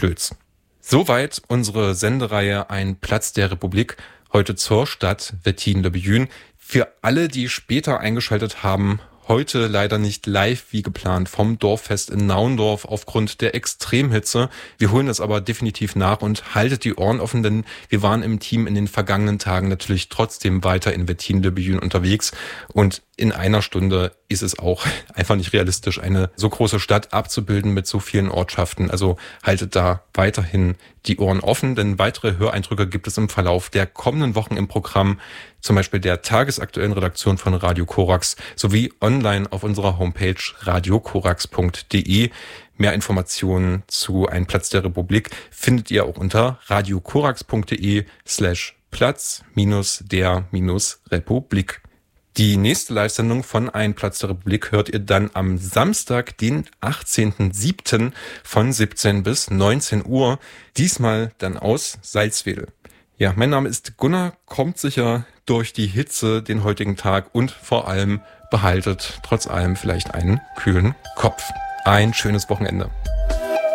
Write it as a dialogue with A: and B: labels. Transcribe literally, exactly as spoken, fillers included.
A: Dülz. Soweit unsere Sendereihe Ein Platz der Republik, heute zur Stadt Wettin-le-Biyun. Für alle, die später eingeschaltet haben, heute leider nicht live wie geplant vom Dorffest in Naundorf aufgrund der Extremhitze. Wir holen das aber definitiv nach und haltet die Ohren offen, denn wir waren im Team in den vergangenen Tagen natürlich trotzdem weiter in Wettin-le-Biyun unterwegs und in einer Stunde ist es auch einfach nicht realistisch, eine so große Stadt abzubilden mit so vielen Ortschaften. Also haltet da weiterhin die Ohren offen, denn weitere Höreindrücke gibt es im Verlauf der kommenden Wochen im Programm, zum Beispiel der tagesaktuellen Redaktion von Radio Korax sowie online auf unserer Homepage radio korax punkt de. Mehr Informationen zu Ein Platz der Republik findet ihr auch unter radio korax punkt de slash Platz minus der minus Republik. Die nächste Live-Sendung von Ein Platz der Republik hört ihr dann am Samstag, den achtzehnten siebten von siebzehn bis neunzehn Uhr. Diesmal dann aus Salzwedel. Ja, mein Name ist Gunnar, kommt sicher durch die Hitze den heutigen Tag und vor allem behaltet trotz allem vielleicht einen kühlen Kopf. Ein schönes Wochenende.